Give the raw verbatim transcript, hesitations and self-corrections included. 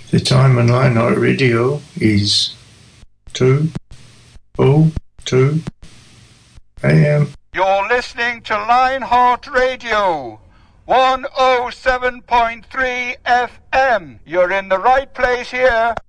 The time on Lionheart Radio is two oh two a m. You're listening to Lionheart Radio, one oh seven point three F M. You're in the right place here.